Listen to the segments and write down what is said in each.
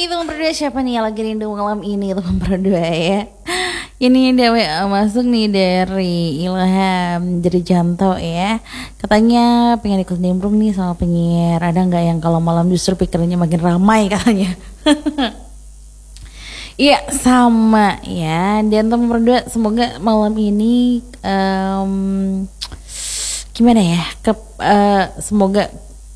teman berdua, siapa nih yang lagi rindu malam ini teman berdua ya? Ini dia masuk nih dari Ilham dari Janto ya. Katanya pengen ikut nimbrung nih sama penyiar. Ada nggak yang kalau malam justru pikirannya makin ramai katanya? Iya sama ya. Dan teman berdua semoga malam ini gimana ya? Semoga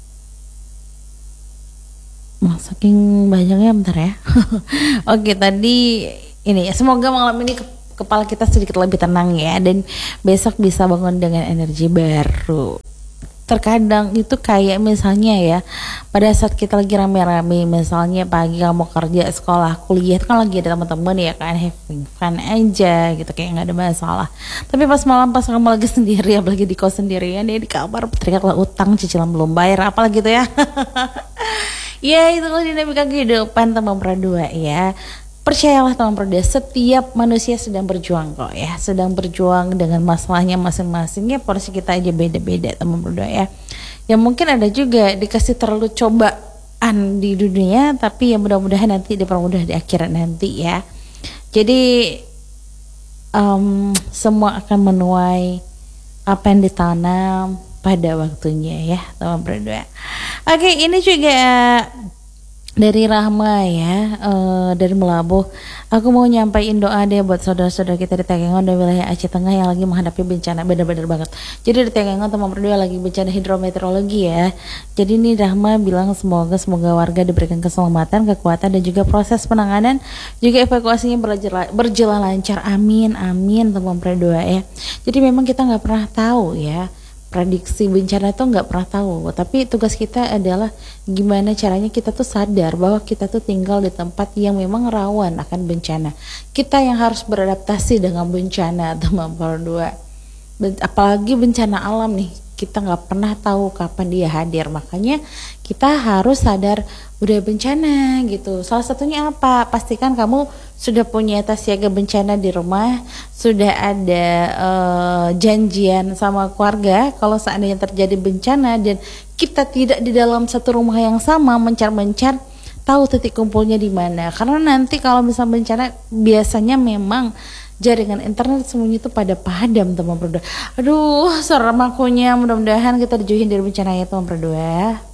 saking banyaknya bentar ya. Oke, tadi ini ya, semoga malam ini kepala kita sedikit lebih tenang ya, dan besok bisa bangun dengan energi baru. Terkadang itu kayak misalnya ya, pada saat kita lagi rame-rame, misalnya pagi kamu kerja, sekolah, kuliah, itu kan lagi ada teman-teman ya kan, having fun aja gitu, kayak nggak ada masalah. Tapi pas malam, pas kamu lagi sendiri, apalagi di kos sendirian, dia di kamar teriaklah utang, cicilan belum bayar, apalagi gitu ya. Ya itulah dinamika kehidupan teman berdua ya. Percayalah teman berdua, setiap manusia sedang berjuang kok ya, sedang berjuang dengan masalahnya masing-masing ya. Porsi kita aja beda-beda teman berdua ya. Ya mungkin ada juga dikasih terlalu cobaan di dunia, tapi ya mudah-mudahan nanti dipermudah di akhirat nanti ya. Jadi semua akan menuai apa yang ditanam pada waktunya ya teman berdua. Oke, ini juga dari Rahma ya, dari Melabuh. Aku mau nyampaikan doa deh buat saudara-saudara kita di Takengon dan wilayah Aceh Tengah yang lagi menghadapi bencana. Bener-bener banget. Jadi di Takengon teman berdua lagi bencana hidrometeorologi ya. Jadi ini Rahma bilang semoga warga diberikan keselamatan, kekuatan dan juga proses penanganan juga evakuasinya berjalan lancar. Amin, amin teman berdua ya. Jadi memang kita nggak pernah tahu ya, prediksi bencana itu nggak pernah tahu, tapi tugas kita adalah gimana caranya kita tuh sadar bahwa kita tuh tinggal di tempat yang memang rawan akan bencana. Kita yang harus beradaptasi dengan bencana teman berdua. Apalagi bencana alam nih, kita nggak pernah tahu kapan dia hadir, makanya kita harus sadar udah bencana gitu. Salah satunya apa? Pastikan kamu sudah punya tas siaga bencana di rumah, sudah ada janjian sama keluarga kalau seandainya terjadi bencana dan kita tidak di dalam satu rumah yang sama, mencar-mencar tahu titik kumpulnya di mana. Karena nanti kalau misalnya bencana biasanya memang jaringan internet semuanya itu pada padam teman berdua. Aduh, serem akunya. Mudah-mudahan kita dijauhin dari bencana ya teman berdua.